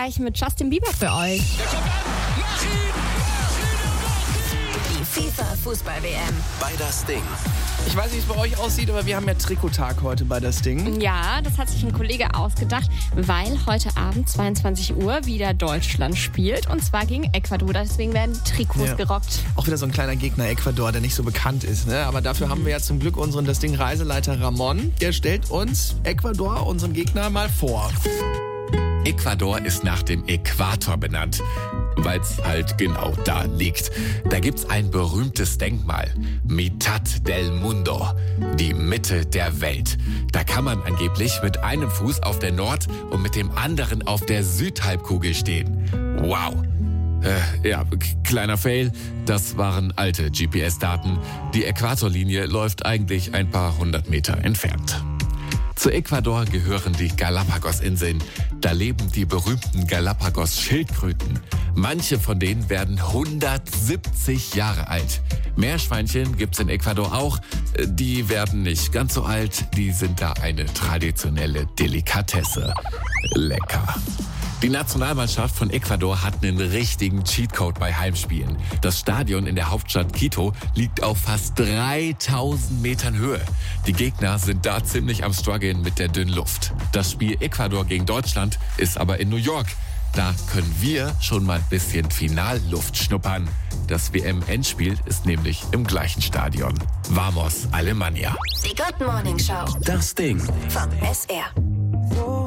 gleich mit Justin Bieber für euch. Die FIFA-Fußball-WM Bei das Ding. Ich weiß nicht, wie es bei euch aussieht, aber wir haben ja Trikottag heute bei das Ding. Ja, das hat sich ein Kollege ausgedacht, weil heute Abend 22 Uhr wieder Deutschland spielt und zwar gegen Ecuador. Deswegen werden die Trikots gerockt. Auch wieder so ein kleiner Gegner Ecuador, der nicht so bekannt ist. Ne? Aber dafür haben wir ja zum Glück unseren das Ding Reiseleiter Ramon. Der stellt uns Ecuador, unseren Gegner, mal vor. Ecuador ist nach dem Äquator benannt, weil es halt genau da liegt. Da gibt's ein berühmtes Denkmal, Mitad del Mundo, die Mitte der Welt. Da kann man angeblich mit einem Fuß auf der Nord- und mit dem anderen auf der Südhalbkugel stehen. Wow! Kleiner Fail, das waren alte GPS-Daten. Die Äquatorlinie läuft eigentlich ein paar hundert Meter entfernt. Zu Ecuador gehören die Galapagos-Inseln. Da leben die berühmten Galapagos-Schildkröten. Manche von denen werden 170 Jahre alt. Meerschweinchen gibt's in Ecuador auch. Die werden nicht ganz so alt. Die sind da eine traditionelle Delikatesse. Lecker. Die Nationalmannschaft von Ecuador hat einen richtigen Cheatcode bei Heimspielen. Das Stadion in der Hauptstadt Quito liegt auf fast 3000 Metern Höhe. Die Gegner sind da ziemlich am struggeln mit der dünnen Luft. Das Spiel Ecuador gegen Deutschland ist aber in New York. Da können wir schon mal ein bisschen Finalluft schnuppern. Das WM-Endspiel ist nämlich im gleichen Stadion. Vamos, Alemania. Die Good Morning Show. Das Ding. Vom SR.